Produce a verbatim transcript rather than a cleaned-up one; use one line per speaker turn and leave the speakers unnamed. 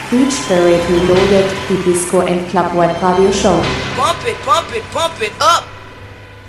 Beach Spirit Reloaded, die Disco and Club Web Radio Show.
Pump it, pump it, pump it up.